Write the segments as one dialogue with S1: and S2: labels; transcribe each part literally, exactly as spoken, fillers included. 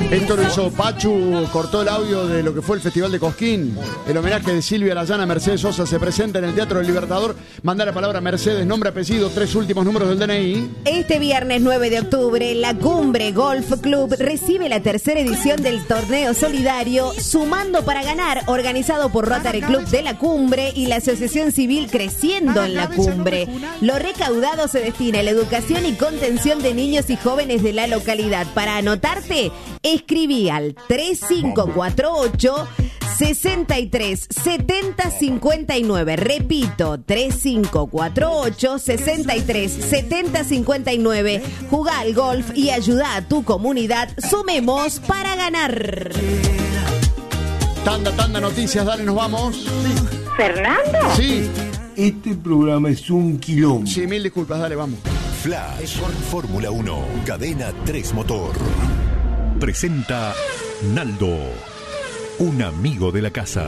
S1: Esto lo hizo Pachu, cortó el audio de lo que fue el Festival de Cosquín. El homenaje de Silvia Layana, Mercedes Sosa, se presenta en el Teatro del Libertador. Manda la palabra Mercedes, nombre, apellido, tres últimos números del D N I.
S2: Este viernes nueve de octubre, la Cumbre Golf Club recibe la tercera edición del torneo solidario Sumando para Ganar, organizado por Rotary Club de la Cumbre y la Asociación Civil Creciendo en la Cumbre. Lo recaudado se destina a la educación y contención de niños y jóvenes de la localidad. Para anotarte, escribí al tres cinco cuatro ocho, seis tres, siete cero cinco nueve. Repito, tres cinco cuatro ocho, seis tres, siete cero cinco nueve. Jugá al golf y ayuda a tu comunidad. Sumemos para ganar.
S1: Tanda, tanda, noticias, dale, nos vamos.
S3: ¿Fernando?
S1: Sí.
S4: Este programa es un quilombo.
S1: Sí, mil disculpas, dale, vamos.
S5: Flash, Fórmula uno, Cadena tres Motor. Presenta Naldo, un amigo de la casa.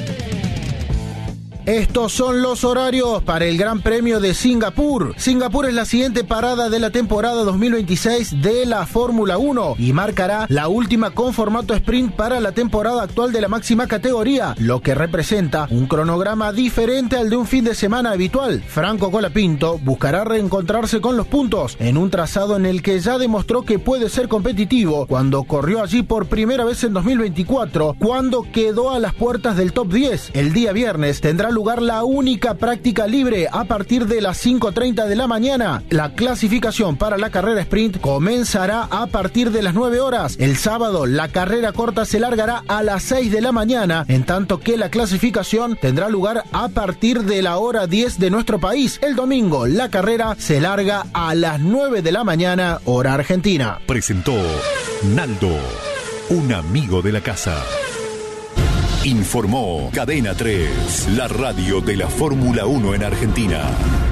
S6: Estos son los horarios para el Gran Premio de Singapur. Singapur es la siguiente parada de la temporada dos mil veintiséis de la Fórmula uno y marcará la última con formato sprint para la temporada actual de la máxima categoría, lo que representa un cronograma diferente al de un fin de semana habitual. Franco Colapinto buscará reencontrarse con los puntos en un trazado en el que ya demostró que puede ser competitivo cuando corrió allí por primera vez en dos mil veinticuatro, cuando quedó a las puertas del top diez. El día viernes tendrá lugar la única práctica libre a partir de las cinco treinta de la mañana. La clasificación para la carrera sprint comenzará a partir de las nueve horas. El sábado la carrera corta se largará a las seis de la mañana, en tanto que la clasificación tendrá lugar a partir de la hora diez de nuestro país. El domingo la carrera se larga a las nueve de la mañana, hora argentina.
S5: Presentó Naldo, un amigo de la casa. Informó Cadena tres, la radio de la Fórmula uno en Argentina.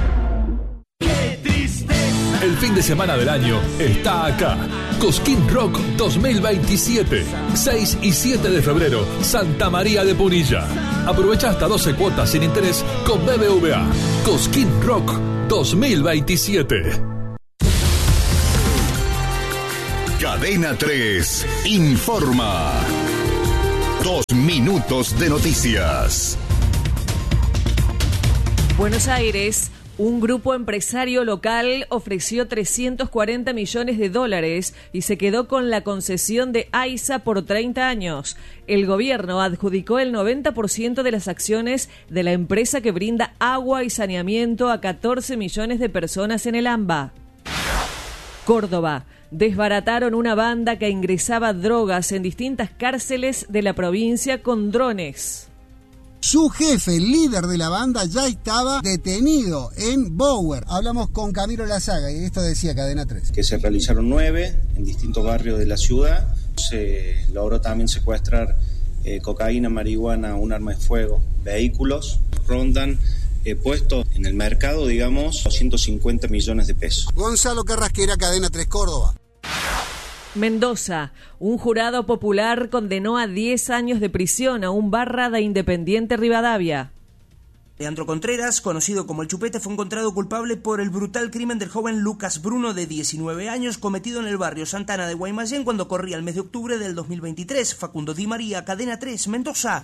S7: El fin de semana del año está acá. Cosquín Rock dos mil veintisiete. seis y siete de febrero, Santa María de Punilla. Aprovecha hasta doce cuotas sin interés con B B V A. Cosquín Rock dos mil veintisiete.
S5: Cadena tres informa. Dos minutos de noticias.
S8: Buenos Aires. Un grupo empresario local ofreció trescientos cuarenta millones de dólares y se quedó con la concesión de AISA por treinta años. El gobierno adjudicó el noventa por ciento de las acciones de la empresa que brinda agua y saneamiento a catorce millones de personas en el AMBA. Córdoba. Desbarataron una banda que ingresaba drogas en distintas cárceles de la provincia con drones.
S9: Su jefe, el líder de la banda, ya estaba detenido en Bower. Hablamos con Camilo Lazaga y esto decía Cadena tres.
S10: Que se realizaron nueve en distintos barrios de la ciudad. Se logró también secuestrar eh, cocaína, marihuana, un arma de fuego, vehículos. Rondan eh, puestos en el mercado, digamos, doscientos cincuenta millones de pesos.
S9: Gonzalo Carrasquera, Cadena tres Córdoba.
S8: Mendoza. Un jurado popular condenó a diez años de prisión a un barra de Independiente Rivadavia.
S11: Leandro Contreras, conocido como el Chupete, fue encontrado culpable por el brutal crimen del joven Lucas Bruno, de diecinueve años, cometido en el barrio Santana de Guaymallén cuando corría el mes de octubre del dos mil veintitrés. Facundo Di María, Cadena tres, Mendoza.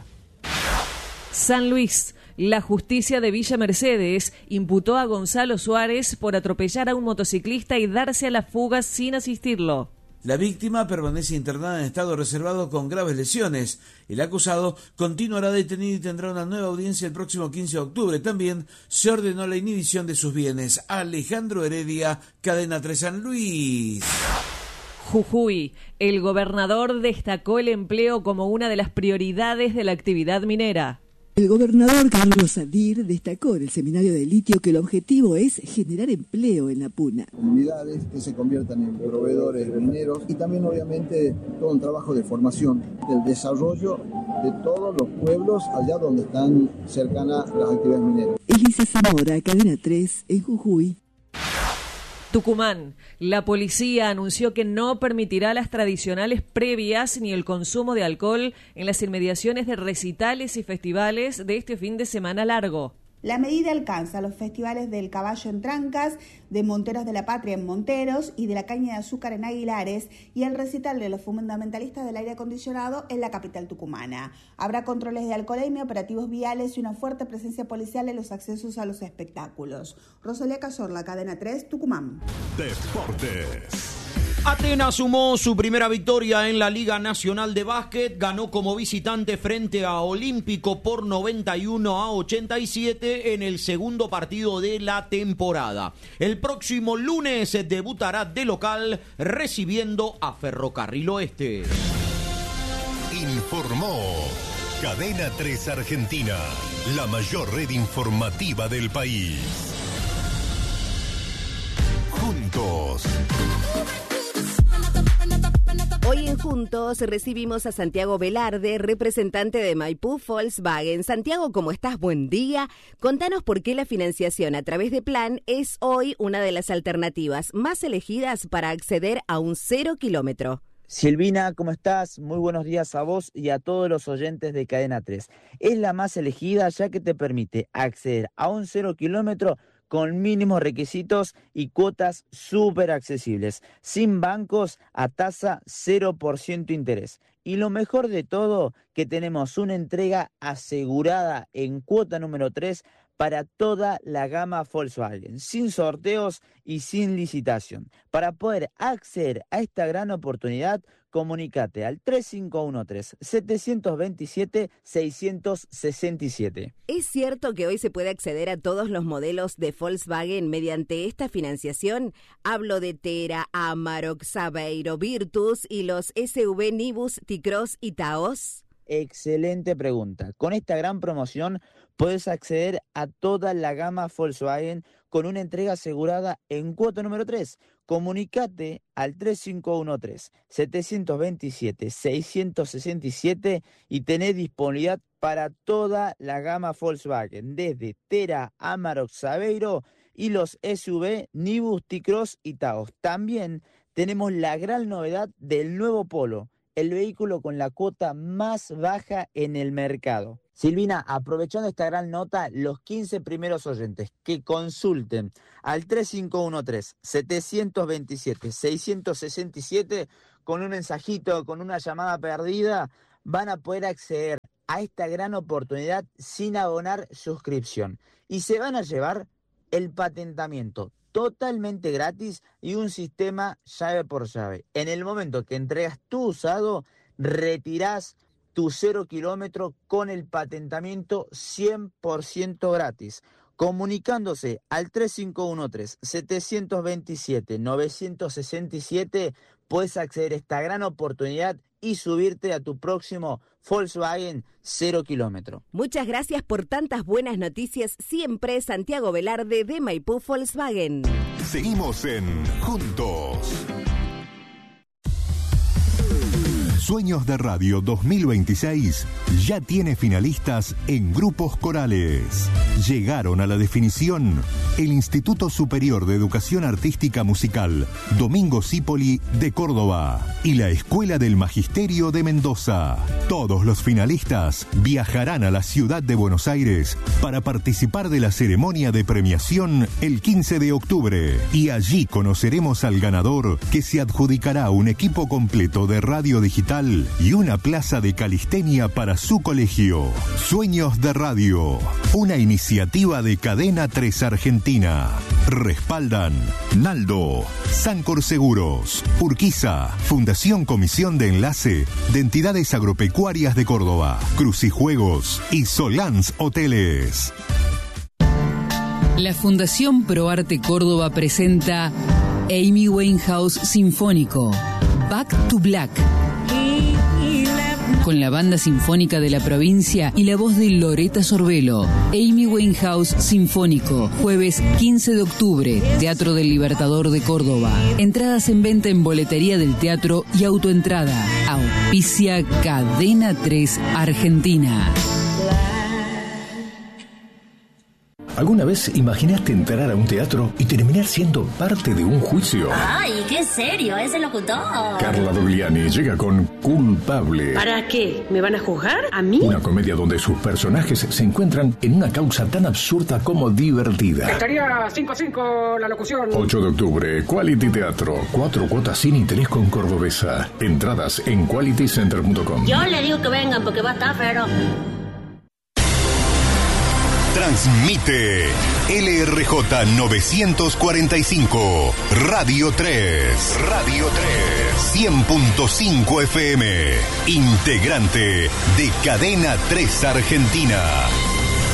S8: San Luis. La justicia de Villa Mercedes imputó a Gonzalo Suárez por atropellar a un motociclista y darse a la fuga sin asistirlo.
S12: La víctima permanece internada en estado reservado con graves lesiones. El acusado continuará detenido y tendrá una nueva audiencia el próximo quince de octubre. También se ordenó la inhibición de sus bienes. Alejandro Heredia, Cadena tres San Luis.
S8: Jujuy. El gobernador destacó el empleo como una de las prioridades de la actividad minera.
S13: El gobernador Carlos Sadir destacó en el seminario de litio que el objetivo es generar empleo en la puna.
S14: Unidades que se conviertan en proveedores mineros y también obviamente todo un trabajo de formación, del desarrollo de todos los pueblos allá donde están cercanas las actividades mineras.
S13: Elisa Zamora, Cadena tres, en Jujuy.
S8: Tucumán. La policía anunció que no permitirá las tradicionales previas ni el consumo de alcohol en las inmediaciones de recitales y festivales de este fin de semana largo.
S3: La medida alcanza los festivales del Caballo en Trancas, de Monteros de la Patria en Monteros y de la Caña de Azúcar en Aguilares y el recital de los fundamentalistas del aire acondicionado en la capital tucumana. Habrá controles de alcoholemia, operativos viales y una fuerte presencia policial en los accesos a los espectáculos. Rosalía Cazorla, Cadena tres, Tucumán.
S5: Deportes.
S15: Atenas sumó su primera victoria en la Liga Nacional de Básquet, ganó como visitante frente a Olímpico por noventa y uno a ochenta y siete en el segundo partido de la temporada. El próximo lunes debutará de local recibiendo a Ferrocarril Oeste.
S5: Informó Cadena tres Argentina, la mayor red informativa del país. Juntos.
S2: Hoy en Juntos recibimos a Santiago Velarde, representante de Maipú Volkswagen. Santiago, ¿cómo estás? Buen día. Contanos por qué la financiación a través de Plan es hoy una de las alternativas más elegidas para acceder a un cero kilómetro.
S16: Silvina, ¿cómo estás? Muy buenos días a vos y a todos los oyentes de Cadena tres. Es la más elegida ya que te permite acceder a un cero kilómetro con mínimos requisitos y cuotas súper accesibles, sin bancos, a tasa cero por ciento interés. Y lo mejor de todo, que tenemos una entrega asegurada en cuota número tres para toda la gama Volkswagen, sin sorteos y sin licitación. Para poder acceder a esta gran oportunidad, comunícate al tres cinco uno tres, siete dos siete, seis seis siete.
S2: ¿Es cierto que hoy se puede acceder a todos los modelos de Volkswagen mediante esta financiación? Hablo de Tera, Amarok, Saveiro, Virtus y los S U V Nibus, T-Cross y Taos.
S16: Excelente pregunta. Con esta gran promoción puedes acceder a toda la gama Volkswagen con una entrega asegurada en cuota número tres. Comunicate al tres cinco uno tres, siete dos siete, seis seis siete y tenés disponibilidad para toda la gama Volkswagen, desde Tera, Amarok, Saveiro y los S U V Nibus, T-Cross y Taos. También tenemos la gran novedad del nuevo Polo, el vehículo con la cuota más baja en el mercado. Silvina, aprovechando esta gran nota, los quince primeros oyentes que consulten al tres cinco uno tres, siete dos siete, seis seis siete con un mensajito, con una llamada perdida, van a poder acceder a esta gran oportunidad sin abonar suscripción. Y se van a llevar el patentamiento totalmente gratis y un sistema llave por llave. En el momento que entregas tu usado, retirás tu cero kilómetro con el patentamiento cien por ciento gratis. Comunicándose al tres cinco uno tres, siete dos siete, nueve seis siete, puedes acceder a esta gran oportunidad y subirte a tu próximo Volkswagen cero kilómetro.
S2: Muchas gracias por tantas buenas noticias. Siempre Santiago Velarde de Maipú Volkswagen.
S5: Seguimos en Juntos. Sueños de Radio dos mil veintiséis ya tiene finalistas en grupos corales. Llegaron a la definición el Instituto Superior de Educación Artística Musical Domingo Cipoli de Córdoba y la Escuela del Magisterio de Mendoza. Todos los finalistas viajarán a la ciudad de Buenos Aires para participar de la ceremonia de premiación el quince de octubre y allí conoceremos al ganador, que se adjudicará un equipo completo de radio digital y una plaza de calistenia para su colegio. Sueños de Radio, una iniciativa de Cadena tres Argentina. Respaldan Naldo, Sancor Seguros, Urquiza, Fundación Comisión de Enlace de Entidades Agropecuarias de Córdoba, Crucijuegos y Solans Hoteles.
S17: La Fundación ProArte Córdoba presenta Amy Winehouse Sinfónico, Back to Black, con la banda sinfónica de la provincia y la voz de Loreta Sorbelo. Amy Winehouse Sinfónico, jueves quince de octubre, Teatro del Libertador de Córdoba. Entradas en venta en boletería del teatro y autoentrada. Auspicia Cadena tres Argentina.
S18: ¿Alguna vez imaginaste entrar a un teatro y terminar siendo parte de un juicio?
S19: Ay, qué serio, ese locutor.
S18: Carla Dogliani llega con Culpable.
S19: ¿Para qué? ¿Me van a juzgar? ¿A mí?
S18: Una comedia donde sus personajes se encuentran en una causa tan absurda como divertida.
S20: Estaría cinco a cinco la locución.
S18: ocho de octubre, Quality Teatro. Cuatro cuotas sin interés con Cordobesa. Entradas en quality center punto com.
S19: Yo le digo que vengan porque va a estar fero.
S5: Transmite L R J novecientos cuarenta y cinco, Radio tres. Radio tres. cien punto cinco F M. Integrante de Cadena tres Argentina.